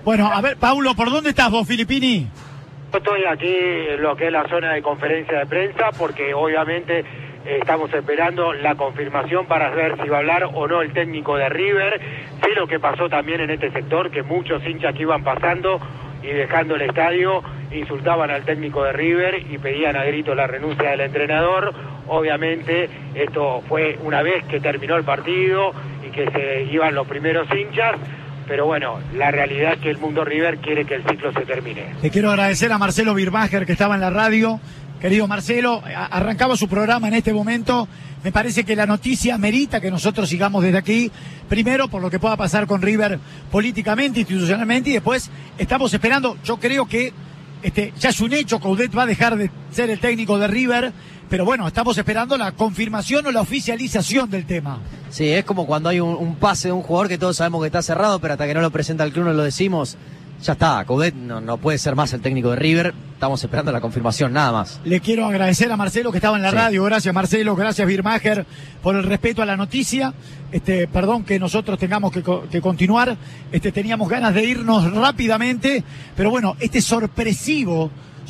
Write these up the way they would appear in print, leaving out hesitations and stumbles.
Bueno, a ver, Paulo, ¿por dónde estás vos, Filippini? Yo estoy aquí en lo que es la zona de conferencia de prensa porque obviamente estamos esperando la confirmación para ver si va a hablar o no el técnico de River. Sé lo que pasó también en este sector, que muchos hinchas que iban pasando y dejando el estadio insultaban al técnico de River y pedían a grito la renuncia del entrenador. Obviamente esto fue una vez que terminó el partido y que se iban los primeros hinchas. Pero bueno, la realidad es que el mundo River quiere que el ciclo se termine. Le quiero agradecer a Marcelo Birmacher, que estaba en la radio. Querido Marcelo, arrancaba su programa en este momento. Me parece que la noticia merita que nosotros sigamos desde aquí. Primero, por lo que pueda pasar con River políticamente, institucionalmente, y después estamos esperando. Yo creo que ya es un hecho, Coudet va a dejar de ser el técnico de River. Pero bueno, estamos esperando la confirmación o la oficialización del tema. Sí, es como cuando hay un pase de un jugador que todos sabemos que está cerrado, pero hasta que no lo presenta el club no lo decimos. Ya está, Coudet no puede ser más el técnico de River. Estamos esperando la confirmación, nada más. Le quiero agradecer a Marcelo que estaba en la radio. Gracias, Marcelo, gracias, Birmacher, por el respeto a la noticia. Perdón que nosotros tengamos que continuar. Teníamos ganas de irnos rápidamente, pero bueno, sorpresivo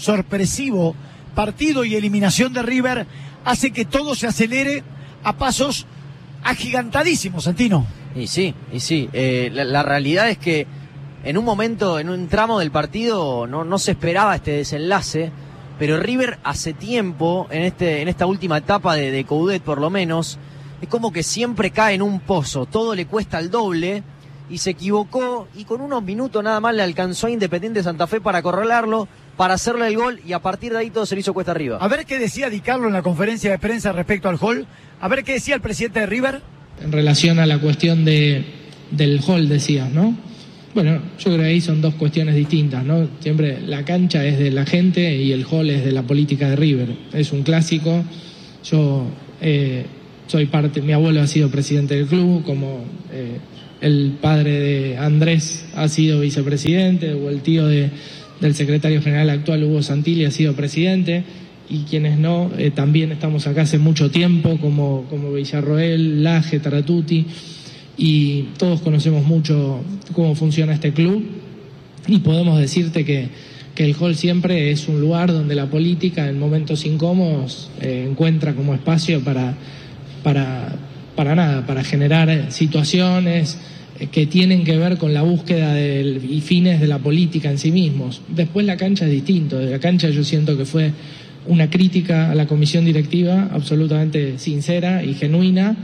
partido y eliminación de River hace que todo se acelere a pasos agigantadísimos, Santino. Y sí. La realidad es que en un momento, en un tramo del partido, no se esperaba este desenlace, pero River hace tiempo, en esta última etapa de Coudet por lo menos, es como que siempre cae en un pozo, todo le cuesta el doble, y se equivocó, y con unos minutos nada más le alcanzó a Independiente Santa Fe para acorralarlo, para hacerle el gol, y a partir de ahí todo se le hizo cuesta arriba. A ver qué decía Di Carlo en la conferencia de prensa respecto al gol, a ver qué decía el presidente de River. En relación a la cuestión del gol, decías, ¿no? Bueno, yo creo que ahí son dos cuestiones distintas, ¿no? Siempre la cancha es de la gente y el gol es de la política de River. Es un clásico. Yo soy parte, mi abuelo ha sido presidente del club, como el padre de Andrés ha sido vicepresidente, o el tío del secretario general actual, Hugo Santilli, ha sido presidente, y quienes no, también estamos acá hace mucho tiempo, como Villarroel, Laje, Taratuti, y todos conocemos mucho cómo funciona este club, y podemos decirte que el hall siempre es un lugar donde la política en momentos incómodos encuentra como espacio para generar situaciones que tienen que ver con la búsqueda y fines de la política en sí mismos. Después la cancha es distinto. De la cancha yo siento que fue una crítica a la comisión directiva absolutamente sincera y genuina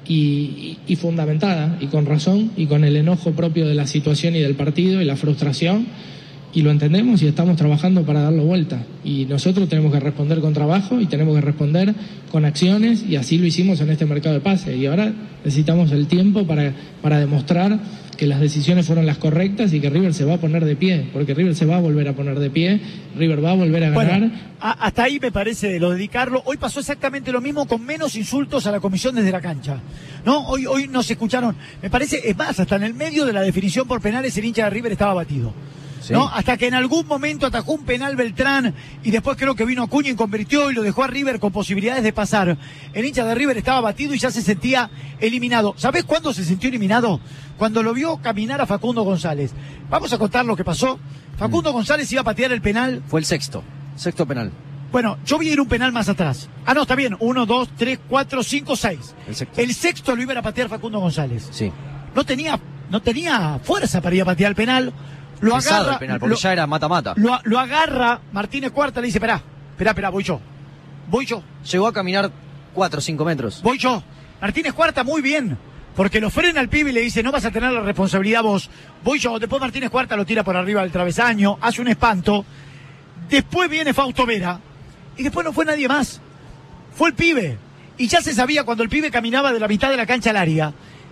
y fundamentada, y con razón, y con el enojo propio de la situación y del partido y la frustración, y lo entendemos y estamos trabajando para darlo vuelta, y nosotros tenemos que responder con trabajo y tenemos que responder con acciones, y así lo hicimos en este mercado de pases, y ahora necesitamos el tiempo para demostrar que las decisiones fueron las correctas y que River se va a poner de pie, porque River se va a volver a poner de pie, River va a volver a ganar. Bueno, hasta ahí me parece lo de Di Carlo. Hoy pasó exactamente lo mismo, con menos insultos a la comisión desde la cancha, ¿no? Hoy no se escucharon, me parece, es más, hasta en el medio de la definición por penales el hincha de River estaba batido. Sí. ¿No? Hasta que en algún momento atajó un penal Beltrán y después creo que vino Acuña y convirtió y lo dejó a River con posibilidades de pasar. El hincha de River estaba batido y ya se sentía eliminado. ¿Sabés cuándo se sintió eliminado? Cuando lo vio caminar a Facundo González. Vamos a contar lo que pasó. Facundo González iba a patear el penal. Fue el sexto penal. Bueno, yo vi ir un penal más atrás. No, está bien. 1, 2, 3, 4, 5, 6. El sexto lo iba a patear Facundo González. Sí. No tenía fuerza para ir a patear el penal. Lo agarra, el penal, porque ya era mata-mata. Lo agarra Martínez Cuarta, le dice, esperá, voy yo. Llegó a caminar 4 o 5 metros. Voy yo. Martínez Cuarta muy bien, porque lo frena al pibe y le dice, no vas a tener la responsabilidad vos. Voy yo. Después Martínez Cuarta lo tira por arriba del travesaño, hace un espanto. Después viene Fausto Vera, y después no fue nadie más. Fue el pibe. Y ya se sabía cuando el pibe caminaba de la mitad de la cancha al área,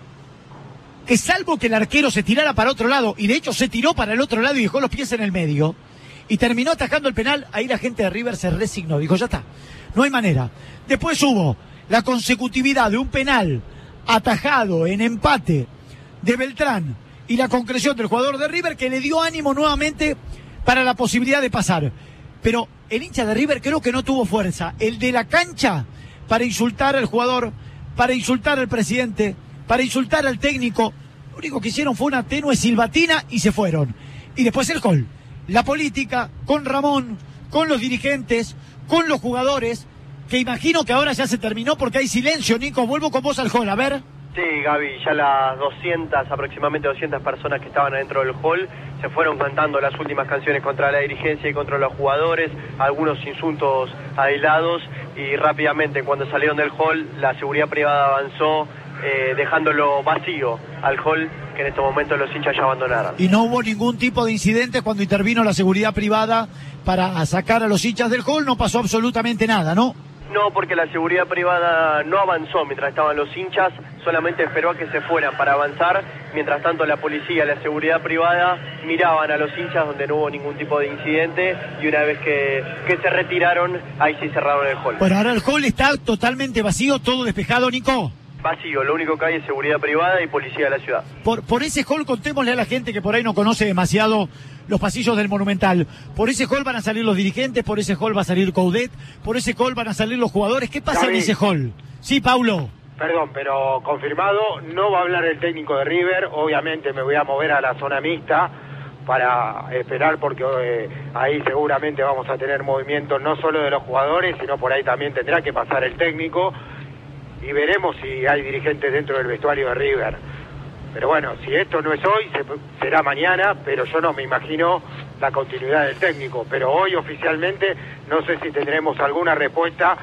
que salvo que el arquero se tirara para otro lado, y de hecho se tiró para el otro lado y dejó los pies en el medio, y terminó atajando el penal, ahí la gente de River se resignó, dijo, ya está, no hay manera. Después hubo la consecutividad de un penal atajado en empate de Beltrán y la concreción del jugador de River que le dio ánimo nuevamente para la posibilidad de pasar. Pero el hincha de River creo que no tuvo fuerza, el de la cancha, para insultar al jugador, para insultar al presidente, para insultar al técnico. Lo único que hicieron fue una tenue silbatina y se fueron. y después el hall. La política, con Ramón, con los dirigentes, con los jugadores, que imagino que ahora ya se terminó porque hay silencio. Nico, vuelvo con vos al hall, a ver. Sí, Gaby, ya las 200, aproximadamente 200 personas que estaban adentro del hall se fueron cantando las últimas canciones contra la dirigencia y contra los jugadores, algunos insultos aislados, y rápidamente cuando salieron del hall la seguridad privada avanzó, dejándolo vacío al hall, que en estos momentos los hinchas ya abandonaron. Y no hubo ningún tipo de incidente cuando intervino la seguridad privada para sacar a los hinchas del hall, no pasó absolutamente nada, ¿no? No, porque la seguridad privada no avanzó mientras estaban los hinchas, solamente esperó a que se fueran para avanzar. Mientras tanto la policía y la seguridad privada miraban a los hinchas donde no hubo ningún tipo de incidente, y una vez que se retiraron, ahí sí cerraron el hall. Bueno, ahora el hall está totalmente vacío, todo despejado, Nico. Vacío, lo único que hay es seguridad privada y policía de la ciudad. Por ese hall, contémosle a la gente que por ahí no conoce demasiado los pasillos del Monumental. Por ese hall van a salir los dirigentes, por ese hall va a salir Coudet, por ese hall van a salir los jugadores. ¿Qué pasa en ese hall? Sí, Paulo. Perdón, pero confirmado, no va a hablar el técnico de River. Obviamente me voy a mover a la zona mixta para esperar, porque ahí seguramente vamos a tener movimiento no solo de los jugadores, sino por ahí también tendrá que pasar el técnico, y veremos si hay dirigentes dentro del vestuario de River. Pero bueno, si esto no es hoy, será mañana, pero yo no me imagino la continuidad del técnico. Pero hoy oficialmente no sé si tendremos alguna respuesta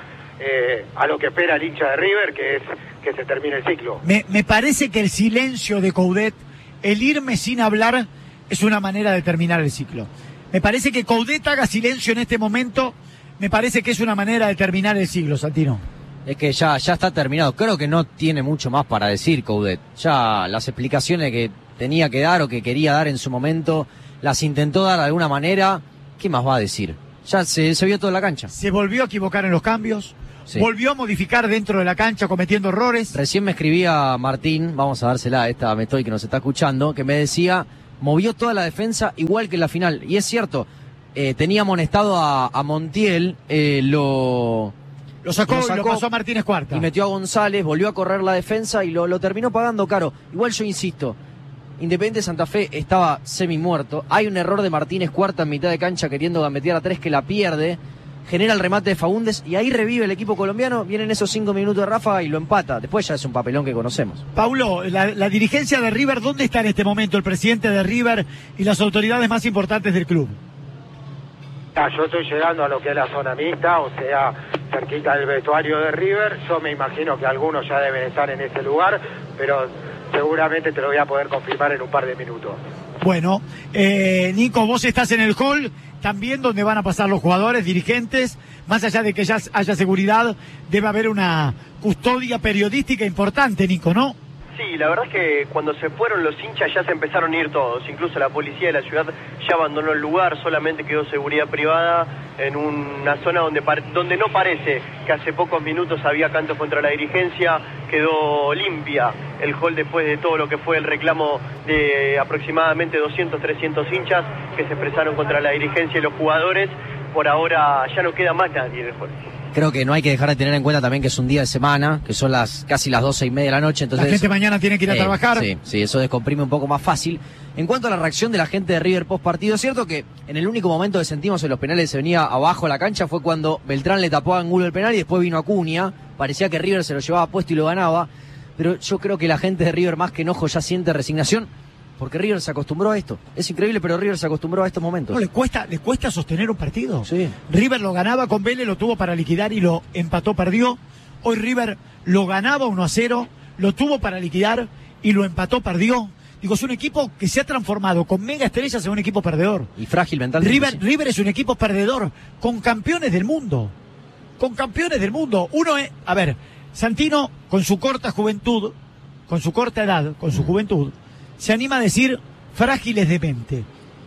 a lo que espera el hincha de River, que es que se termine el ciclo. Me parece que el silencio de Coudet, el irme sin hablar, es una manera de terminar el ciclo. Me parece que Coudet haga silencio en este momento, me parece que es una manera de terminar el ciclo, Santino. Es que ya está terminado. Creo que no tiene mucho más para decir Coudet. Ya las explicaciones que tenía que dar o que quería dar en su momento las intentó dar de alguna manera. ¿Qué más va a decir? Ya se vio toda la cancha. Se volvió a equivocar en los cambios, sí. Volvió a modificar dentro de la cancha cometiendo errores. Recién me escribía Martín, vamos a dársela a esta Mestoy que nos está escuchando, que me decía, movió toda la defensa igual que en la final. Y es cierto, tenía amonestado a Montiel, Lo sacó y lo pasó a Martínez Cuarta. Y metió a González, volvió a correr la defensa y lo terminó pagando caro. Igual yo insisto, Independiente Santa Fe estaba semi muerto. Hay un error de Martínez Cuarta en mitad de cancha queriendo gambetear a 3 que la pierde. Genera el remate de Faúndez y ahí revive el equipo colombiano. Vienen esos 5 minutos de Rafa y lo empata. Después ya es un papelón que conocemos. Paulo, la dirigencia de River, ¿dónde está en este momento el presidente de River y las autoridades más importantes del club? Yo estoy llegando a lo que es la zona mixta, o sea, cerquita del vestuario de River. Yo me imagino que algunos ya deben estar en ese lugar, pero seguramente te lo voy a poder confirmar en un par de minutos. Bueno, Nico, vos estás en el hall, también donde van a pasar los jugadores, dirigentes. Más allá de que ya haya seguridad, debe haber una custodia periodística importante, Nico, ¿no? Sí, la verdad es que cuando se fueron los hinchas ya se empezaron a ir todos, incluso la policía de la ciudad ya abandonó el lugar, solamente quedó seguridad privada en una zona donde no parece que hace pocos minutos había cantos contra la dirigencia. Quedó limpia el hall después de todo lo que fue el reclamo de aproximadamente 200, 300 hinchas que se expresaron contra la dirigencia y los jugadores. Por ahora ya no queda más nadie en el hall. Creo que no hay que dejar de tener en cuenta también que es un día de semana, que son casi las 12:30 de la noche. Entonces, la gente mañana tiene que ir a trabajar. Sí, eso descomprime un poco más fácil. En cuanto a la reacción de la gente de River post partido, es cierto que en el único momento que sentimos en los penales se venía abajo la cancha fue cuando Beltrán le tapó a Angulo el penal y después vino Acuña. Parecía que River se lo llevaba puesto y lo ganaba. Pero yo creo que la gente de River más que enojo ya siente resignación. Porque River se acostumbró a esto. Es increíble, pero River se acostumbró a estos momentos. ¿No le cuesta sostener un partido? Sí. River lo ganaba con Vélez, lo tuvo para liquidar y lo empató, perdió. Hoy River lo ganaba 1-0, lo tuvo para liquidar y lo empató, perdió. Digo, es un equipo que se ha transformado con mega estrellas en un equipo perdedor. Y frágil mentalmente. River es un equipo perdedor, con campeones del mundo. Con campeones del mundo. Santino, con su corta juventud, con su corta edad, con su juventud, se anima a decir frágiles de mente.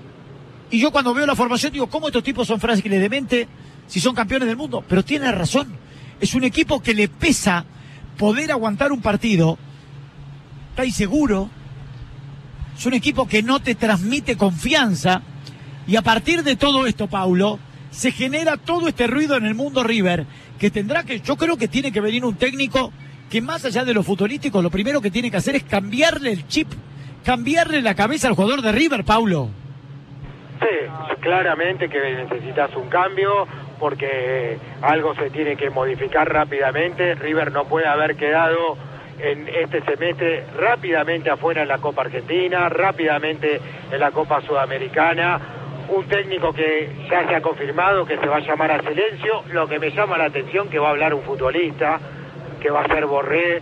Y yo cuando veo la formación digo, ¿cómo estos tipos son frágiles de mente si son campeones del mundo? Pero tiene razón. Es un equipo que le pesa poder aguantar un partido. Está inseguro. Es un equipo que no te transmite confianza. Y a partir de todo esto, Paulo, se genera todo este ruido en el mundo River, que yo creo que tiene que venir un técnico que más allá de lo futbolístico, lo primero que tiene que hacer es cambiarle el chip, cambiarle la cabeza al jugador de River, Paulo. Sí, claramente que necesitas un cambio porque algo se tiene que modificar rápidamente. River no puede haber quedado en este semestre rápidamente afuera en la Copa Argentina, rápidamente en la Copa Sudamericana. Un técnico que ya se ha confirmado que se va a llamar a silencio. Lo que me llama la atención que va a hablar un futbolista, que va a ser Borré.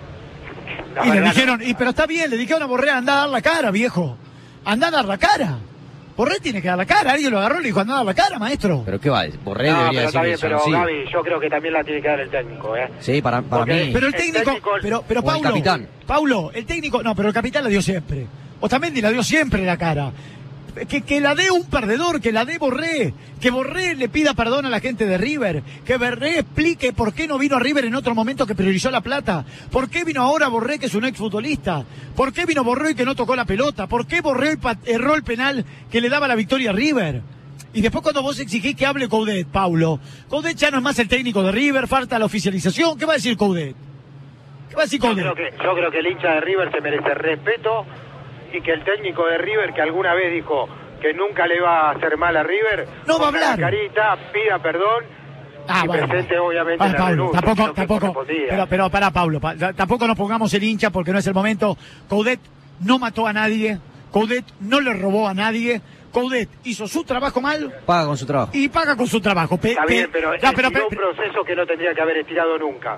Y le dijeron, pero está bien, le dijeron a Borré, anda a dar la cara, viejo. Anda a dar la cara. Borré tiene que dar la cara, alguien lo agarró y le dijo, anda a dar la cara, maestro. ¿Pero qué va? Borré no, debería pero está bien, decir pero eso, sí. Gaby, yo creo que también la tiene que dar el técnico, ¿eh? Sí, para Porque- mí. Pero el técnico, pero o Paulo, el capitán. Paulo, el técnico, no, pero el capitán la dio siempre. Otamendi la dio siempre la cara. Que la dé un perdedor, que la dé Borré, que Borré le pida perdón a la gente de River, que Borré explique por qué no vino a River en otro momento que priorizó la plata, por qué vino ahora Borré que es un exfutbolista, por qué vino Borré que no tocó la pelota, por qué Borré erró el penal que le daba la victoria a River. Y después cuando vos exigís que hable Coudet, Paulo, Coudet ya no es más el técnico de River, falta la oficialización, ¿qué va a decir Coudet? ¿Qué va a decir Coudet? Yo creo que el hincha de River se merece respeto y que el técnico de River, que alguna vez dijo que nunca le va a hacer mal a River, no va a ponga hablar. la carita, pida perdón y bueno, presente obviamente la Paulo, renuncia, lo que tampoco, correspondía. pero para Paulo, tampoco nos pongamos el hincha porque no es el momento. Coudet no mató a nadie, Coudet no le robó a nadie, Coudet hizo su trabajo mal Paga con su trabajo. y paga con su trabajo. Está bien, pero estiró un proceso que no tendría que haber estirado nunca.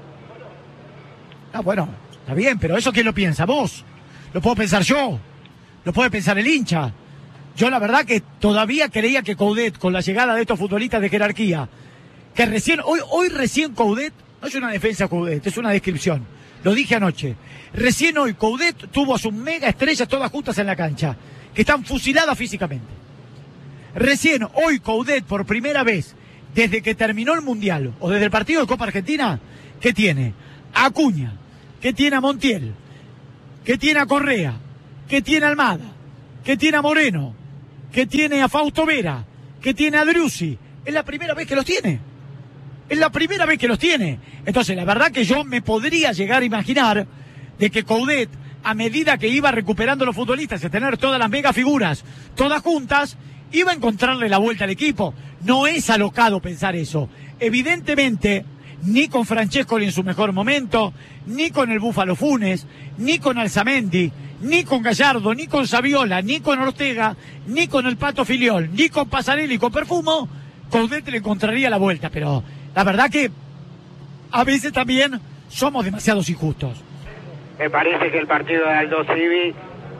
Bueno, está bien, pero eso ¿quién lo piensa? ¿Vos? ¿Lo puedo pensar yo? ¿Lo puede pensar el hincha? Yo la verdad que todavía creía que Coudet, con la llegada de estos futbolistas de jerarquía, que recién, hoy recién Coudet, no es una defensa Coudet, es una descripción, lo dije anoche, recién hoy Coudet tuvo a sus mega estrellas todas juntas en la cancha, que están fusiladas físicamente. Recién hoy Coudet, por primera vez, desde que terminó el Mundial, o desde el partido de Copa Argentina, ¿qué tiene? A Acuña, ¿qué tiene a Montiel? ¿Qué tiene a Correa? ¿Qué tiene a Almada? ¿Qué tiene a Moreno? ¿Qué tiene a Fausto Vera? ¿Qué tiene a Driussi? Es la primera vez que los tiene. Es la primera vez que los tiene. Entonces, la verdad que yo me podría llegar a imaginar de que Coudet, a medida que iba recuperando los futbolistas y a tener todas las mega figuras, todas juntas, iba a encontrarle la vuelta al equipo. No es alocado pensar eso. Evidentemente, ni con Francescoli en su mejor momento, ni con el Búfalo Funes, ni con Alzamendi, ni con Gallardo, ni con Saviola, ni con Ortega, ni con el Pato Filiol, ni con Pasarelli, con Perfumo, Coudet le encontraría la vuelta. Pero la verdad que a veces también somos demasiados injustos. Me parece que el partido de Aldo Civi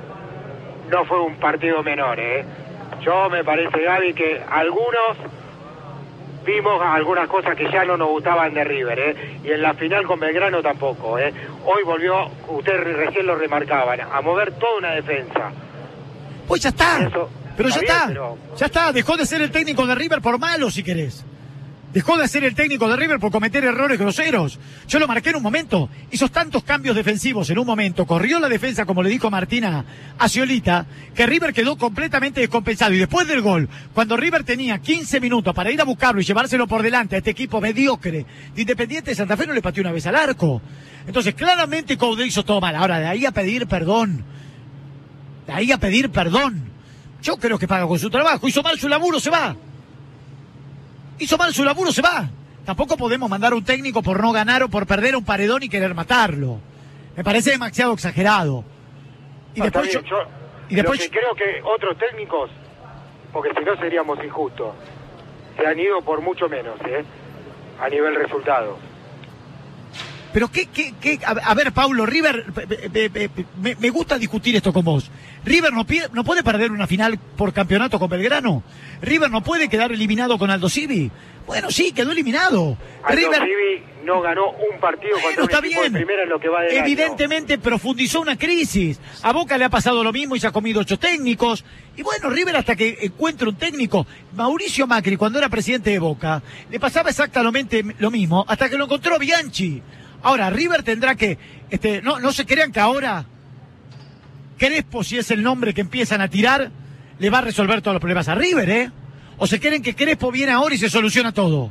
no fue un partido menor, ¿eh? Yo me parece, Gaby, que algunos vimos algunas cosas que ya no nos gustaban de River, ¿eh? Y en la final con Belgrano tampoco, ¿eh? Hoy volvió, ustedes recién lo remarcaban, a mover toda una defensa. Pues ya está. Eso, pero ya está bien, está. pero- Ya está. Dejó de ser el técnico de River por malo, si querés. Dejó de ser el técnico de River por cometer errores groseros. Yo lo marqué en un momento. Hizo tantos cambios defensivos en un momento. Corrió la defensa, como le dijo Martina a Sciolita, que River quedó completamente descompensado. Y después del gol, cuando River tenía 15 minutos para ir a buscarlo y llevárselo por delante a este equipo mediocre de Independiente de Santa Fe, no le pateó una vez al arco. Entonces, claramente Coudet hizo todo mal. Ahora, de ahí a pedir perdón. De ahí a pedir perdón. Yo creo que paga con su trabajo. Hizo mal su laburo, se va. Hizo mal su laburo, se va. Tampoco podemos mandar a un técnico por no ganar o por perder un paredón y querer matarlo. Me parece demasiado exagerado. Y No, después está bien, yo- y lo después que creo que otros técnicos, porque si no seríamos injustos, se han ido por mucho menos, ¿eh? A nivel resultado. Pero a ver, Paulo, River, me gusta discutir esto con vos. River no puede perder una final por campeonato con Belgrano. River no puede quedar eliminado con Aldo Civi. Bueno, sí, quedó eliminado. Aldo River Civi no ganó un partido contra Bueno, un está equipo de bien. primera en lo que va del año. Evidentemente profundizó una crisis. A Boca le ha pasado lo mismo y se ha comido 8 técnicos. Y bueno, River hasta que encuentre un técnico. Mauricio Macri, cuando era presidente de Boca, le pasaba exactamente lo mismo hasta que lo encontró Bianchi. Ahora, River tendrá que... no se crean que ahora Crespo, si es el nombre que empiezan a tirar, le va a resolver todos los problemas a River, ¿eh? ¿O se creen que Crespo viene ahora y se soluciona todo?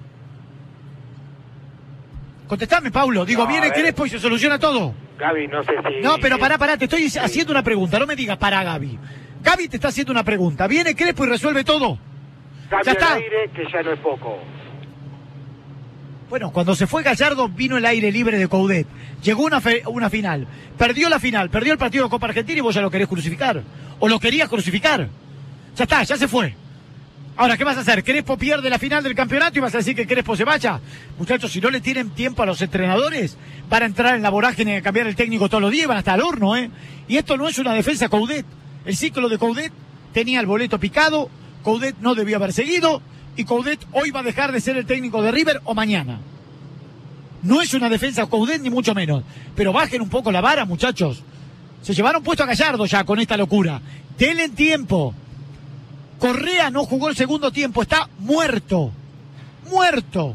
Contestame, Paulo. Digo, No, viene a ver. Crespo y se soluciona todo. Gaby, no sé si... No, pero pará, te estoy haciendo una pregunta. No me digas pará, Gaby. Gaby te está haciendo una pregunta. Viene Crespo y resuelve todo. Cambio Ya está. el aire, que ya no es poco. Bueno, cuando se fue Gallardo vino el aire libre de Coudet. Llegó una final. Perdió la final, perdió el partido de Copa Argentina y vos ya lo querés crucificar. O lo querías crucificar. Ya está, ya se fue. Ahora, ¿qué vas a hacer? ¿Crespo pierde la final del campeonato y vas a decir que Crespo se vaya? Muchachos, si no le tienen tiempo a los entrenadores, van a entrar en la vorágine de cambiar el técnico todos los días y van a estar al horno, ¿eh? Y esto no es una defensa Coudet. El ciclo de Coudet tenía el boleto picado, Coudet no debió haber seguido, y Coudet hoy va a dejar de ser el técnico de River o mañana. No es una defensa Coudet ni mucho menos, pero bajen un poco la vara, muchachos. Se llevaron puesto a Gallardo ya con esta locura. Denle tiempo. Correa no jugó el segundo tiempo, está muerto. Muerto,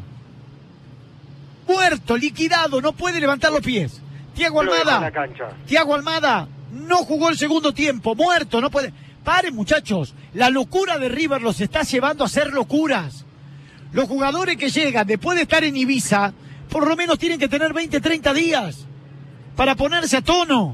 liquidado, no puede levantar los pies. Thiago Almada no jugó el segundo tiempo, muerto, no puede. Paren, muchachos, la locura de River los está llevando a hacer locuras. Los jugadores que llegan después de estar en Ibiza, por lo menos tienen que tener 20, 30 días para ponerse a tono.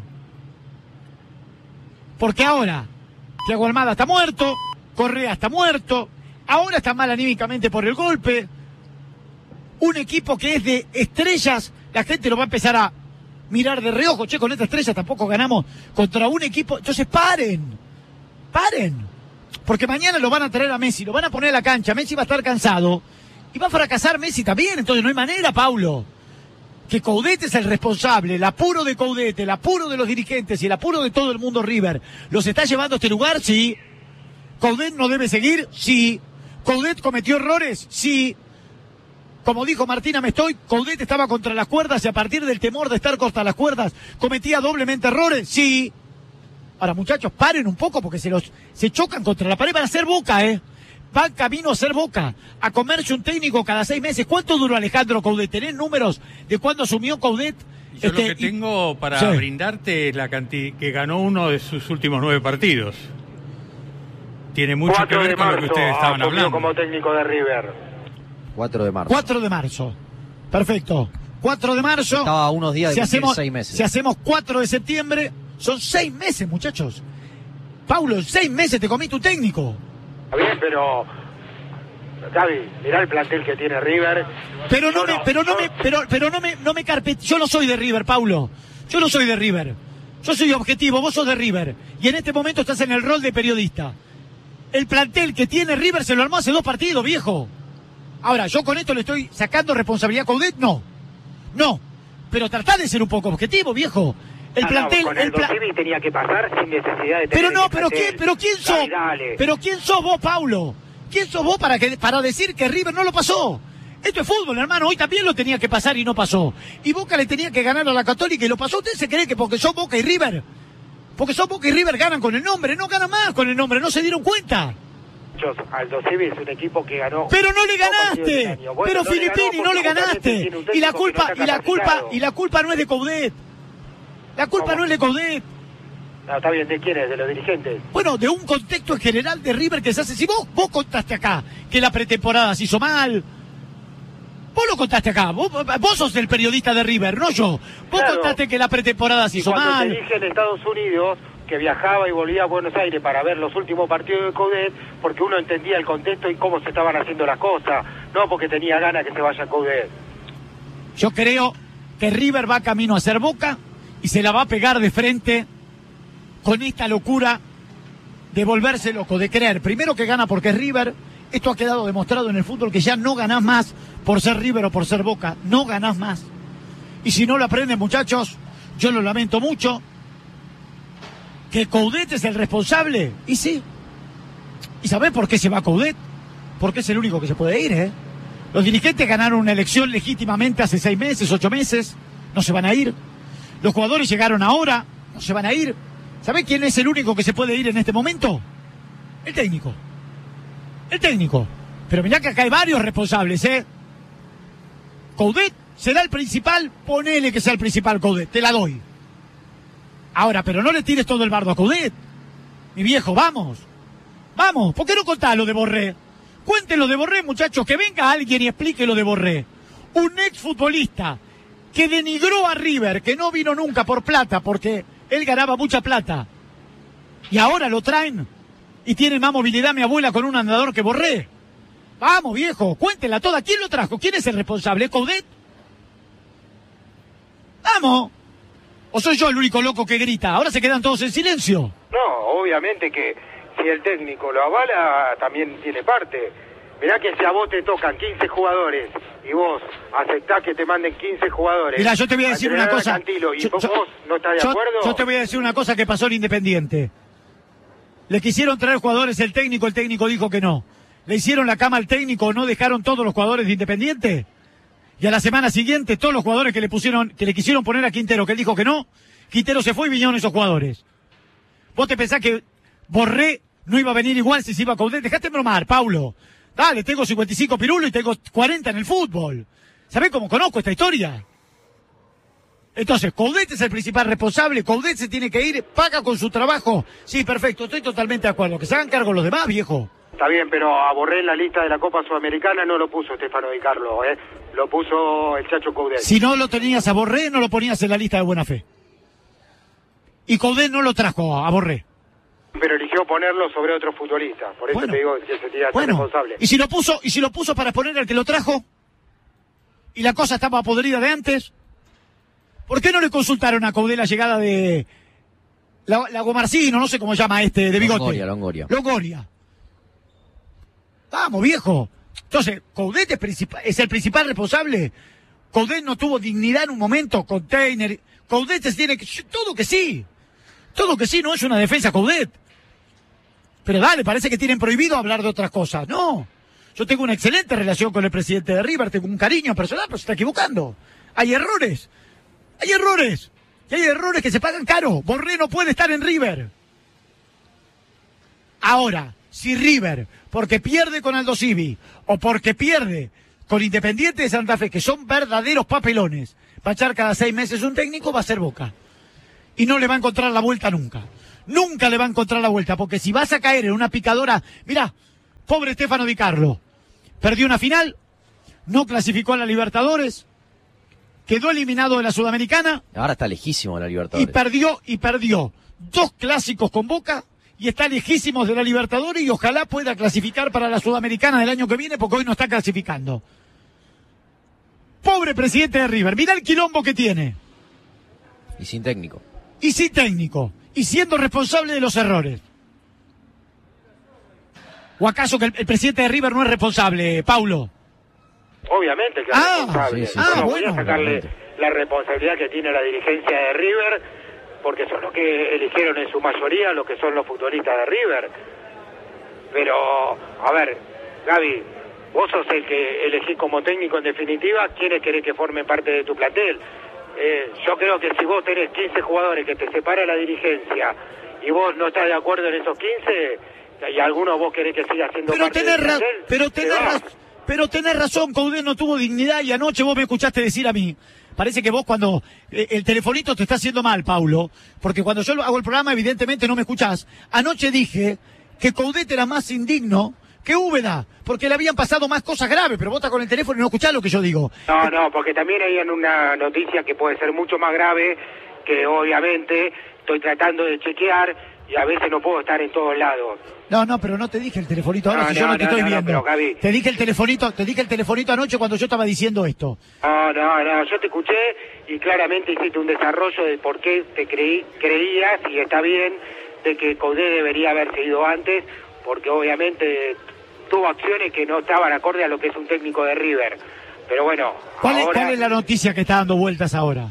Porque ahora, Thiago Almada está muerto, Correa está muerto, ahora está mal anímicamente por el golpe. Un equipo que es de estrellas, la gente lo va a empezar a mirar de reojo. Che, con esta estrella tampoco ganamos contra un equipo. Entonces paren. Porque mañana lo van a traer a Messi, lo van a poner a la cancha, Messi va a estar cansado y va a fracasar Messi también. Entonces no hay manera, Paulo. Que Coudet es el responsable, el apuro de Coudet, el apuro de los dirigentes y el apuro de todo el mundo River. ¿Los está llevando a este lugar? Sí. ¿Coudet no debe seguir? Sí. ¿Coudet cometió errores? Sí. Como dijo Martín Amestoy, Coudet estaba contra las cuerdas y a partir del temor de estar contra las cuerdas cometía doblemente errores. Sí. Ahora, muchachos, paren un poco porque se chocan contra la pared. Van a hacer Boca, ¿eh? Van camino a hacer Boca, a comerse un técnico cada 6 meses. ¿Cuánto duró Alejandro Coudet? ¿Tenés números de cuándo asumió Coudet? Yo lo que tengo para brindarte es la cantidad que ganó uno de sus últimos 9 partidos. Tiene mucho que ver con lo que ustedes estaban hablando. Como técnico de River. 4 de marzo. 4 de marzo. Perfecto. 4 de marzo. Estaba a unos días de cumplir 6 meses. Si hacemos 4 de septiembre, son 6 meses, muchachos. Paulo, en 6 meses te comiste un técnico. Está bien, pero Gaby, mirá el plantel que tiene River. No me carpete. Yo no soy de River, Paulo. Yo no soy de River. Yo soy objetivo, vos sos de River. Y en este momento estás en el rol de periodista. El plantel que tiene River se lo armó hace 2 partidos, viejo. Ahora, ¿yo con esto le estoy sacando responsabilidad a Coudet? No. Pero tratá de ser un poco objetivo, viejo. El plantel... Con el Dosivi tenía que pasar sin necesidad de tener pero ¿quién sos vos, Paulo? ¿Quién sos vos para decir que River no lo pasó? Esto es fútbol, hermano. Hoy también lo tenía que pasar y no pasó. Y Boca le tenía que ganar a la Católica y lo pasó. ¿Usted se cree que porque son Boca y River? Porque son Boca y River ganan con el nombre. No ganan más con el nombre. No se dieron cuenta. Aldo Civi es un equipo que ganó. Pero no le ganaste. Pero Filippini no le ganaste. Y la culpa no es de Coudet. La culpa no es de Coudet. No, está bien, ¿de quién es? ¿De los dirigentes? Bueno, de un contexto en general de River que se hace. Si vos contaste acá que la pretemporada se hizo mal. Vos lo contaste acá. Vos sos el periodista de River, no yo. Vos contaste que la pretemporada se hizo mal. Cuando te dije en Estados Unidos que viajaba y volvía a Buenos Aires para ver los últimos partidos de Coudet, porque uno entendía el contexto y cómo se estaban haciendo las cosas, no porque tenía ganas que se vaya Coudet. Yo creo que River va camino a ser Boca y se la va a pegar de frente con esta locura de volverse loco, de creer primero que gana porque es River. Esto ha quedado demostrado en el fútbol que ya no ganás más por ser River o por ser Boca, no ganás más. Y si no lo aprenden, muchachos, yo lo lamento mucho. ¿Que Coudet es el responsable? Y sí. ¿Y sabés por qué se va Coudet? Porque es el único que se puede ir, ¿eh? Los dirigentes ganaron una elección legítimamente hace 6 meses, 8 meses. No se van a ir. Los jugadores llegaron ahora. No se van a ir. ¿Sabés quién es el único que se puede ir en este momento? El técnico. El técnico. Pero mirá que acá hay varios responsables, ¿eh? Coudet será el principal. Ponele que sea el principal Coudet. Te la doy. Ahora, pero no le tires todo el bardo a Coudet. Mi viejo, vamos. Vamos, ¿por qué no contás lo de Borré? Cuenten lo de Borré, muchachos, que venga alguien y explique lo de Borré. Un exfutbolista que denigró a River, que no vino nunca por plata, porque él ganaba mucha plata. Y ahora lo traen y tiene más movilidad mi abuela con un andador que Borré. Vamos, viejo, cuéntela toda. ¿Quién lo trajo? ¿Quién es el responsable? ¿Coudet? Vamos. ¿O soy yo el único loco que grita? Ahora se quedan todos en silencio. No, obviamente que si el técnico lo avala, también tiene parte. Mirá que si a vos te tocan 15 jugadores y vos aceptás que te manden 15 jugadores... Mirá, yo te voy a decir una cosa. Y vos no estás de acuerdo... Yo te voy a decir una cosa que pasó en Independiente. Le quisieron traer jugadores el técnico dijo que no. Le hicieron la cama al técnico, no dejaron todos los jugadores de Independiente. Y a la semana siguiente, todos los jugadores que le quisieron poner a Quintero, que él dijo que no, Quintero se fue y vinieron esos jugadores. ¿Vos te pensás que Borré no iba a venir igual si se iba a Coudet? Dejate bromar, Paulo. Dale, tengo 55 pirulos y tengo 40 en el fútbol. ¿Sabés cómo conozco esta historia? Entonces, Coudet es el principal responsable, Coudet se tiene que ir, paga con su trabajo. Sí, perfecto, estoy totalmente de acuerdo. Que se hagan cargo los demás, viejo. Está bien, pero a Borré en la lista de la Copa Sudamericana no lo puso Stefano Di Carlo, lo puso el Chacho Coudet. Si no lo tenías a Borré, no lo ponías en la lista de buena fe. Y Coudet no lo trajo a Borré. Pero eligió ponerlo sobre otros futbolistas, por eso te digo que se tira responsable. ¿Y si lo puso para poner al que lo trajo? ¿Y la cosa estaba podrida de antes? ¿Por qué no le consultaron a Coudet la llegada de Lagomarcino, no sé cómo se llama de bigote? Longoria. Vamos, viejo. Entonces, Coudet es el principal responsable. Coudet no tuvo dignidad en un momento, container. Coudet tiene que... Todo que sí, no es una defensa Coudet. Pero dale, parece que tienen prohibido hablar de otras cosas. No, yo tengo una excelente relación con el presidente de River, tengo un cariño personal, pero se está equivocando. Hay errores. Y hay errores que se pagan caro. Borré no puede estar en River. Ahora, si River, porque pierde con Aldo Civi, o porque pierde con Independiente de Santa Fe, que son verdaderos papelones, va a echar cada 6 meses un técnico, va a ser Boca. Y no le va a encontrar la vuelta nunca. Nunca le va a encontrar la vuelta, porque si vas a caer en una picadora... Mirá, pobre Stefano Di Carlo. Perdió una final, no clasificó a la Libertadores, quedó eliminado de la Sudamericana. Ahora está lejísimo de la Libertadores. Y perdió 2 clásicos con Boca y está lejísimo de la Libertadores y ojalá pueda clasificar para la Sudamericana del año que viene porque hoy no está clasificando. Pobre presidente de River, mirá el quilombo que tiene. Y sin técnico. Y siendo responsable de los errores. ¿O acaso que el presidente de River no es responsable, Paulo? Obviamente que es responsable. Sí, bueno, voy a sacarle la responsabilidad que tiene la dirigencia de River, porque son los que eligieron en su mayoría lo que son los futbolistas de River. Pero, a ver, Gaby, vos sos el que elegís como técnico en definitiva quiénes querés que formen parte de tu plantel. Yo creo que si vos tenés 15 jugadores que te separa la dirigencia y vos no estás de acuerdo en esos 15 y algunos vos querés que siga siendo parte del plantel, pero tenés razón, Coudet no tuvo dignidad y anoche vos me escuchaste decir a mí. Parece que vos cuando el telefonito te está haciendo mal, Paulo, porque cuando yo hago el programa evidentemente no me escuchás. Anoche dije que Coudet era más indigno que Úbeda, porque le habían pasado más cosas graves, pero vos estás con el teléfono y no escuchás lo que yo digo. No, porque también hay una noticia que puede ser mucho más grave, que obviamente estoy tratando de chequear y a veces no puedo estar en todos lados. No, pero no te dije el telefonito ahora, si yo no te estoy viendo. Pero, Gaby, te dije el telefonito anoche cuando yo estaba diciendo esto. No, yo te escuché y claramente hiciste un desarrollo de por qué te creías, y está bien, de que Coudet debería haberse ido antes, porque obviamente tuvo acciones que no estaban acorde a lo que es un técnico de River. Pero bueno, ¿Cuál es la noticia que está dando vueltas ahora?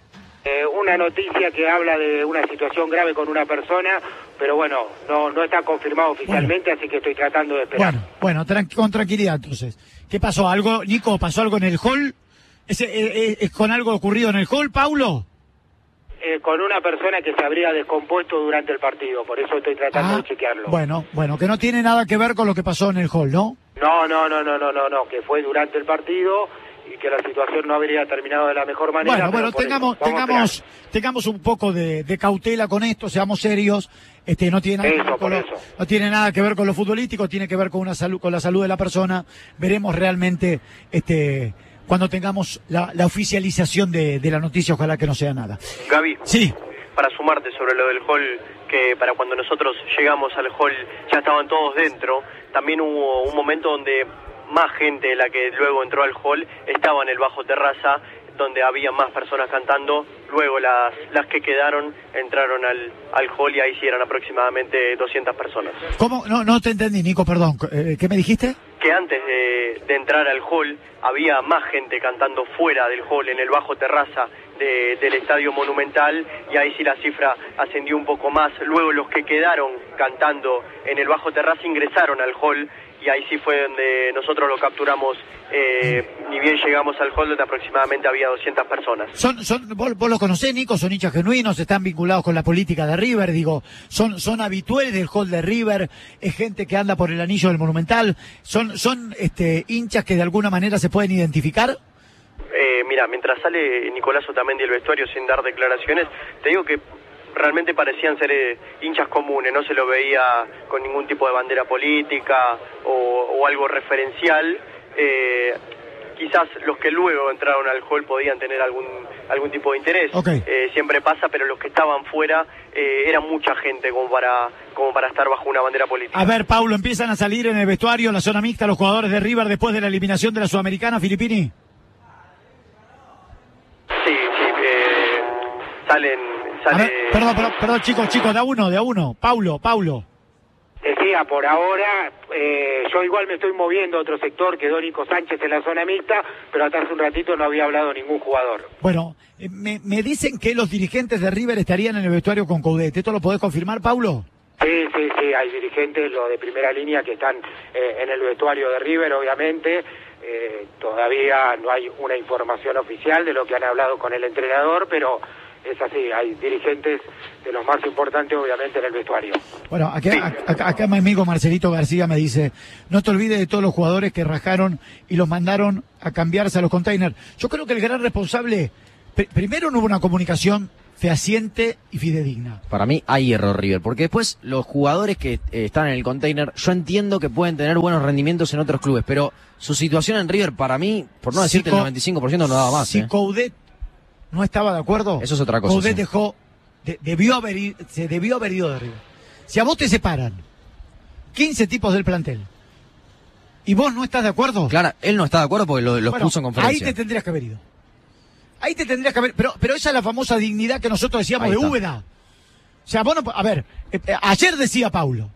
Una noticia que habla de una situación grave con una persona, pero bueno, no está confirmado oficialmente, así que estoy tratando de esperar. Bueno, con tranquilidad entonces. ¿Qué pasó? ¿Algo, Nico? ¿Pasó algo en el hall? ¿Es con algo ocurrido en el hall, Paulo? Con una persona que se habría descompuesto durante el partido, por eso estoy tratando de chequearlo. Bueno, que no tiene nada que ver con lo que pasó en el hall, ¿no? No, que fue durante el partido y que la situación no habría terminado de la mejor manera. Bueno, tengamos un poco de cautela con esto, seamos serios. No tiene nada que ver con lo futbolístico, tiene que ver con la salud de la persona. Veremos realmente cuando tengamos la oficialización de la noticia, ojalá que no sea nada. Gaby. Sí. para sumarte sobre lo del hall, que para cuando nosotros llegamos al hall ya estaban todos dentro, también hubo un momento donde más gente de la que luego entró al hall estaba en el bajo terraza, donde había más personas cantando. Luego las que quedaron entraron al hall y ahí sí eran aproximadamente 200 personas. ¿Cómo? No te entendí, Nico, perdón. ¿Qué me dijiste? Que antes de entrar al hall había más gente cantando fuera del hall, en el bajo terraza del Estadio Monumental, y ahí sí la cifra ascendió un poco más. Luego los que quedaron cantando en el bajo terraza ingresaron al hall, y ahí sí fue donde nosotros lo capturamos. Ni bien llegamos al hall, donde aproximadamente había 200 personas. ¿Vos lo conocés, Nico? ¿Son hinchas genuinos? ¿Están vinculados con la política de River? Digo, ¿son habituales del hall de River? ¿Es gente que anda por el anillo del Monumental? ¿Son hinchas que de alguna manera se pueden identificar? Mira, mientras sale Nicolás Otamendi del vestuario sin dar declaraciones, te digo que realmente parecían ser hinchas comunes, no se lo veía con ningún tipo de bandera política o algo referencial. Quizás los que luego entraron al hall podían tener algún tipo de interés. Okay. Siempre pasa, pero los que estaban fuera era mucha gente como para estar bajo una bandera política. A ver, Paulo, empiezan a salir en el vestuario, la zona mixta, los jugadores de River después de la eliminación de la Sudamericana, Filippini. Sí, salen. A ver, perdón, chicos, de a uno. Paulo. Decía, por ahora, yo igual me estoy moviendo a otro sector, quedó Nico Sánchez en la zona mixta, pero hasta hace un ratito no había hablado ningún jugador. Bueno, me dicen que los dirigentes de River estarían en el vestuario con Coudet. ¿Esto lo podés confirmar, Paulo? Sí, hay dirigentes, los de primera línea, que están en el vestuario de River, obviamente. Todavía no hay una información oficial de lo que han hablado con el entrenador, pero es así, hay dirigentes de los más importantes, obviamente, en el vestuario. Bueno, acá mi amigo Marcelito García me dice, no te olvides de todos los jugadores que rajaron y los mandaron a cambiarse a los containers. Yo creo que el gran responsable, primero no hubo una comunicación fehaciente y fidedigna. Para mí hay error, River, porque después los jugadores que están en el container, yo entiendo que pueden tener buenos rendimientos en otros clubes, pero su situación en River, para mí, por no decirte el 95%, no daba más. Si Coudet no estaba de acuerdo, eso es otra cosa. Coudet sí. se debió haber ido de River. Si a vos te separan 15 tipos del plantel y vos no estás de acuerdo... Claro, él no está de acuerdo porque los puso en conferencia. Ahí te tendrías que haber ido. Pero esa es la famosa dignidad que nosotros decíamos de Úbeda. O sea, vos no... A ver, ayer decía Paulo,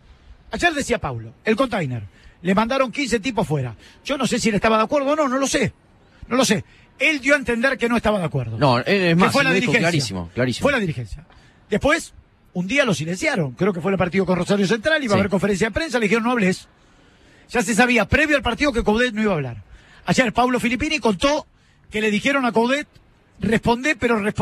el container, le mandaron 15 tipos fuera. Yo no sé si él estaba de acuerdo o no lo sé. Él dio a entender que no estaba de acuerdo. No, es más, fue la lo dijo dirigencia. clarísimo. Fue la dirigencia. Después, un día lo silenciaron. Creo que fue el partido con Rosario Central, iba a haber conferencia de prensa, le dijeron no hables. Ya se sabía, previo al partido, que Coudet no iba a hablar. Ayer Paulo Filippini contó que le dijeron a Coudet, responde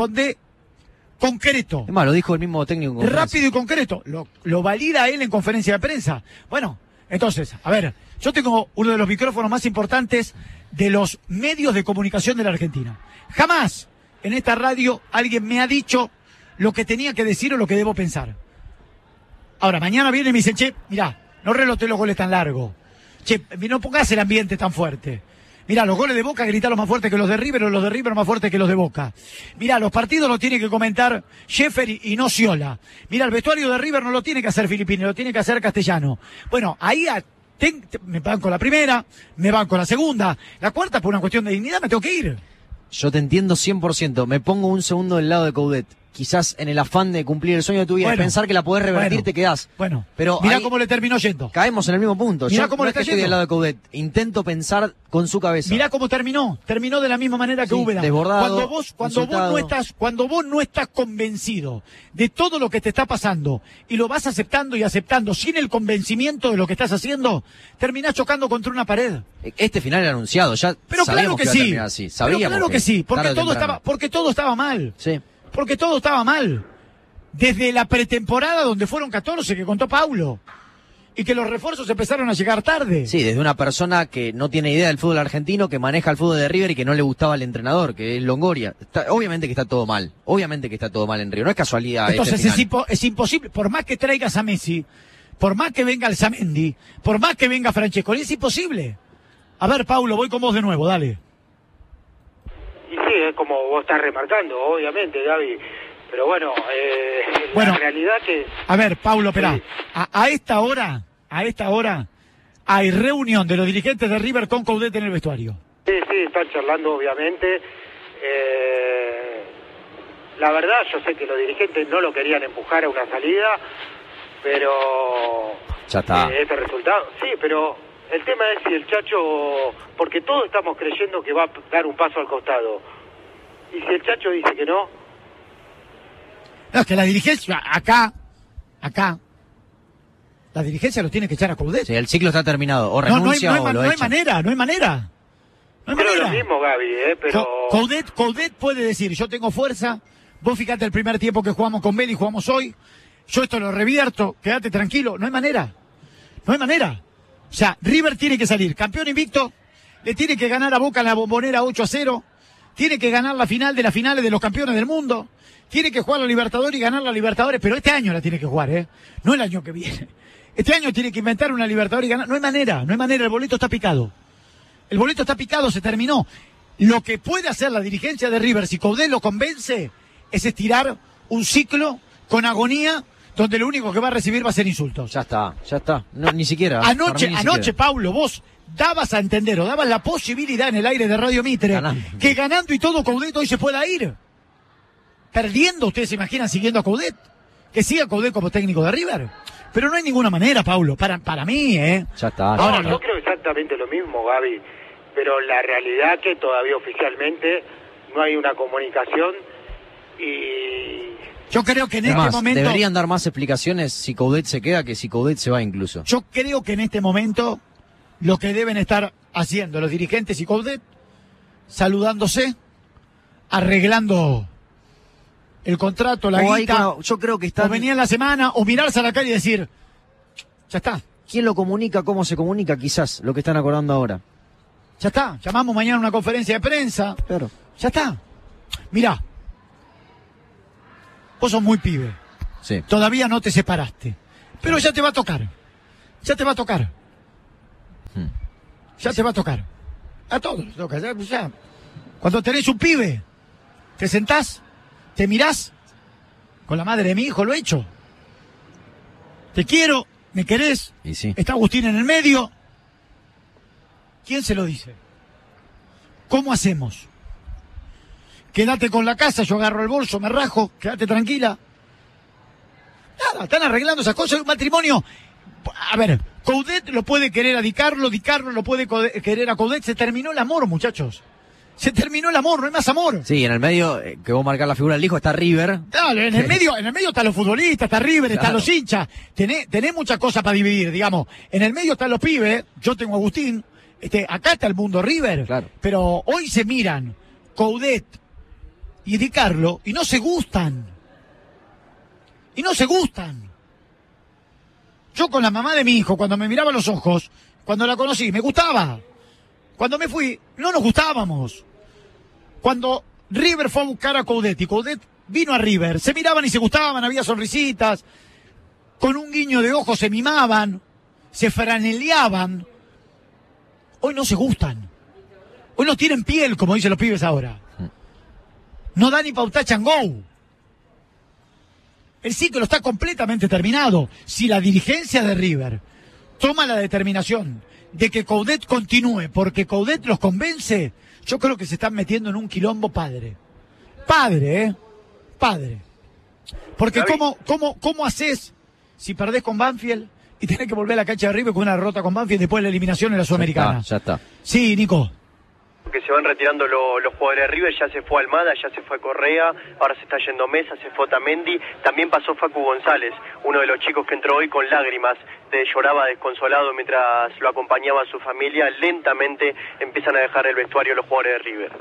concreto. Es más, lo dijo el mismo técnico. Rápido y concreto. Lo valida él en conferencia de prensa. Bueno, entonces, a ver, yo tengo uno de los micrófonos más importantes de los medios de comunicación de la Argentina. Jamás en esta radio alguien me ha dicho lo que tenía que decir o lo que debo pensar. Ahora, mañana viene y me dicen, che, mirá, no relotes los goles tan largos. Che, no pongas el ambiente tan fuerte. Mirá, los goles de Boca gritalos más fuerte que los de River, o los de River más fuerte que los de Boca. Mirá, los partidos los tiene que comentar Sheffer y no Sciolá. Mirá, el vestuario de River no lo tiene que hacer Filippini, lo tiene que hacer Castellano. Bueno, ahí me banco la primera, me banco la segunda, la cuarta por una cuestión de dignidad me tengo que ir. Yo te entiendo 100%, me pongo un segundo del lado de Coudet. Quizás en el afán de cumplir el sueño de tu vida, de pensar que la podés revertir, te quedás. Bueno, pero mirá cómo le terminó yendo. Caemos en el mismo punto. Mirá yo cómo le está estoy yendo. del lado de Coudet. Intento pensar con su cabeza. Mirá cómo terminó de la misma manera que Úbeda. Desbordado, cuando vos no estás convencido de todo lo que te está pasando y lo vas aceptando y aceptando sin el convencimiento de lo que estás haciendo, terminás chocando contra una pared. Este final era anunciado, ya pero sabíamos claro que iba a terminar así. Sabíamos pero claro que sí, porque todo estaba mal. Sí. Porque todo estaba mal. Desde la pretemporada, donde fueron 14, que contó Paulo, y que los refuerzos empezaron a llegar tarde. Sí, desde una persona que no tiene idea del fútbol argentino, que maneja el fútbol de River y que no le gustaba al entrenador, que es Longoria. Obviamente que está todo mal en River, no es casualidad. Entonces es imposible, por más que traigas a Messi, por más que venga el Zamendi, por más que venga Francesco, es imposible. A ver, Paulo, voy con vos de nuevo, dale. Y sí, es como vos estás remarcando, obviamente, Gaby. Pero bueno, Bueno, la realidad que... A ver, Paulo, esperá. Sí. A esta hora, hay reunión de los dirigentes de River con Coudet en el vestuario. Sí, están charlando obviamente. La verdad, yo sé que los dirigentes no lo querían empujar a una salida, pero... Ya está. Este resultado, sí, pero el tema es si el Chacho... Porque todos estamos creyendo que va a dar un paso al costado. Y si el Chacho dice que no... No, es que la dirigencia, acá, la dirigencia lo tiene que echar a Coudet. Sí, el ciclo está terminado. O renuncia o lo no hay echa. manera. No hay Creo manera. lo mismo, Gaby, pero... Coudet puede decir, yo tengo fuerza, vos fíjate el primer tiempo que jugamos con Vélez y jugamos hoy, yo esto lo revierto, quédate tranquilo, no hay manera. O sea, River tiene que salir campeón invicto, le tiene que ganar a Boca en la Bombonera 8-0, tiene que ganar la final de las finales de los campeones del mundo, tiene que jugar la Libertadores y ganar la Libertadores, pero este año la tiene que jugar, no el año que viene. Este año tiene que inventar una Libertadores y ganar, no hay manera, el boleto está picado. El boleto está picado, se terminó. Lo que puede hacer la dirigencia de River, si Coudet lo convence, es estirar un ciclo con agonía, donde lo único que va a recibir va a ser insultos. Ya está. No, ni siquiera. Anoche, Paulo, vos dabas a entender o dabas la posibilidad en el aire de Radio Mitre que ganando y todo Coudet hoy se pueda ir. Perdiendo, ustedes se imaginan siguiendo a Coudet. Que siga Coudet como técnico de River. Pero no hay ninguna manera, Paulo, para mí, Ya está. Ahora, yo creo exactamente lo mismo, Gaby, pero la realidad que todavía oficialmente no hay una comunicación y... Yo creo que en este momento... Deberían dar más explicaciones si Coudet se queda que si Coudet se va incluso. Yo creo que en este momento lo que deben estar haciendo los dirigentes y Coudet, saludándose, arreglando el contrato, la guita, yo creo que está... o venía en la semana, o mirarse a la calle y decir, ya está. ¿Quién lo comunica? ¿Cómo se comunica? Quizás lo que están acordando ahora. Ya está, llamamos mañana a una conferencia de prensa. Claro. Ya está. Mirá, vos sos muy pibe. Sí. Todavía no te separaste. Pero ya te va a tocar. Ya te va a tocar. A todos les toca. Ya. Cuando tenés un pibe, te sentás, te mirás. Con la madre de mi hijo lo he hecho. Te quiero, me querés. Y sí. Está Agustín en el medio. ¿Quién se lo dice? ¿Cómo hacemos? Quédate con la casa, yo agarro el bolso, me rajo, quédate tranquila. Nada, están arreglando esas cosas. Un matrimonio. A ver, Coudet lo puede querer a Di Carlo lo puede querer a Coudet. Se terminó el amor, muchachos. Se terminó el amor, no hay más amor. Sí, en el medio, que vos marcás la figura del hijo, está River. Dale, en el medio están los futbolistas, está River, Claro. están los hinchas. Tenés muchas cosas para dividir, digamos. En el medio están los pibes, yo tengo a Agustín. Acá está el mundo River. Claro. Pero hoy se miran Coudet y Di Carlo y no se gustan. Yo con la mamá de mi hijo, cuando me miraba a los ojos, cuando la conocí, me gustaba. Cuando me fui, no nos gustábamos. Cuando River fue a buscar a Coudet y Coudet vino a River, se miraban y se gustaban, había sonrisitas, con un guiño de ojos se mimaban, se franeleaban. Hoy no se gustan. Hoy no tienen piel, como dicen los pibes ahora. No da ni pauta changou. El ciclo está completamente terminado. Si la dirigencia de River toma la determinación de que Coudet continúe porque Coudet los convence, yo creo que se están metiendo en un quilombo padre. Padre. Porque ¿cómo haces si perdés con Banfield y tenés que volver a la cancha de River con una derrota con Banfield después de la eliminación en la Sudamericana? Ya está. Sí, Nico. Que se van retirando los jugadores de River, ya se fue Almada, ya se fue Correa, ahora se está yendo Mesa, se fue Otamendi, también pasó Facu González, uno de los chicos que entró hoy con lágrimas, lloraba desconsolado mientras lo acompañaba su familia, lentamente empiezan a dejar el vestuario los jugadores de River.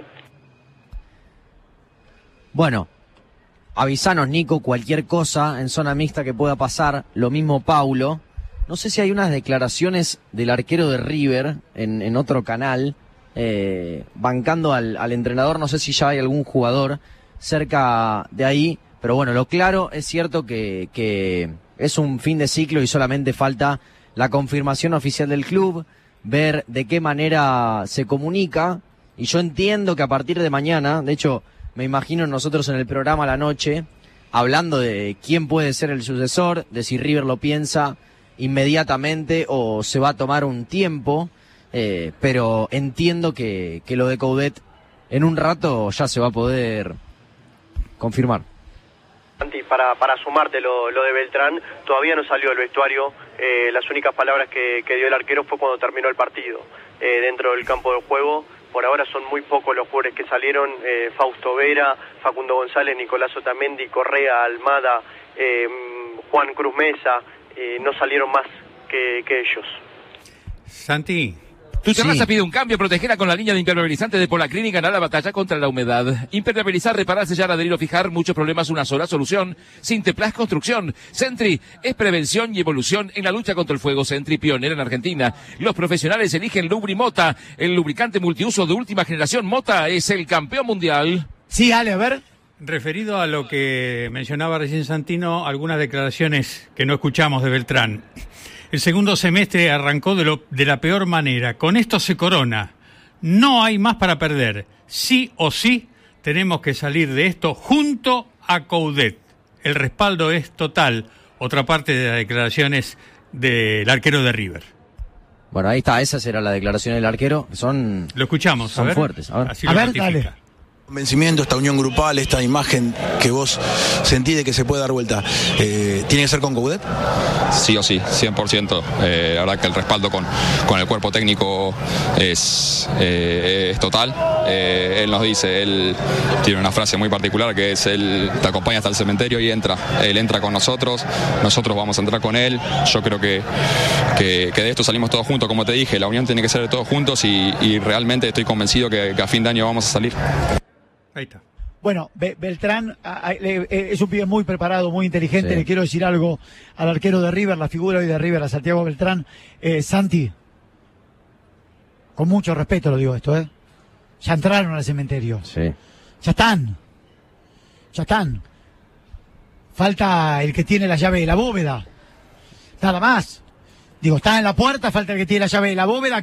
Bueno, avisanos, Nico, cualquier cosa en zona mixta que pueda pasar, lo mismo Paulo. No sé si hay unas declaraciones del arquero de River en otro canal, bancando al entrenador, no sé si ya hay algún jugador cerca de ahí, pero bueno, lo claro es cierto que es un fin de ciclo y solamente falta la confirmación oficial del club, ver de qué manera se comunica, y yo entiendo que a partir de mañana, de hecho me imagino nosotros en el programa a la noche, hablando de quién puede ser el sucesor, de si River lo piensa inmediatamente o se va a tomar un tiempo, pero entiendo que lo de Coudet en un rato ya se va a poder confirmar. Para sumarte lo de Beltrán, todavía no salió del vestuario. Las únicas palabras que dio el arquero fue cuando terminó el partido. Dentro del campo de juego, por ahora son muy pocos los jugadores que salieron. Fausto Vera, Facundo González, Nicolás Otamendi, Correa, Almada, Juan Cruz Mesa, no salieron más que ellos. Santi. Tu terraza pide un cambio, protegerla con la línea de impermeabilizante de Polaclínica, ganar la batalla contra la humedad. Impermeabilizar, reparar, sellar, adherir o fijar, muchos problemas, una sola solución. Sinteplas Construcción. Sentry es prevención y evolución en la lucha contra el fuego. Sentry, pionera en Argentina. Los profesionales eligen Lubrimota, el lubricante multiuso de última generación. Mota es el campeón mundial. Sí, Ale, a ver. Referido a lo que mencionaba recién Santino, algunas declaraciones que no escuchamos de Beltrán. El segundo semestre arrancó de la peor manera. Con esto se corona. No hay más para perder. Sí o sí tenemos que salir de esto junto a Coudet. El respaldo es total. Otra parte de las declaraciones del arquero de River. Bueno, ahí está. Esa será la declaración del arquero. Lo escuchamos. Son fuertes. A ver, así lo ratifica. Dale. Convencimiento, esta unión grupal, esta imagen que vos sentís de que se puede dar vuelta, ¿tiene que ser con Coudet? Sí o sí, 100%. La verdad que el respaldo con el cuerpo técnico es total. Él nos dice, él tiene una frase muy particular que es: él te acompaña hasta el cementerio y entra. Él entra con nosotros vamos a entrar con él. Yo creo que de esto salimos todos juntos, como te dije, la unión tiene que ser de todos juntos y realmente estoy convencido que a fin de año vamos a salir. Ahí está. Bueno, Beltrán es un pibe muy preparado, muy inteligente. Sí. Le quiero decir algo al arquero de River, la figura hoy de River, a Santiago Beltrán. Santi, con mucho respeto lo digo esto, ya entraron al cementerio. Sí. Ya están. Falta el que tiene la llave de la bóveda. Nada más. Digo, está en la puerta, falta el que tiene la llave de la bóveda.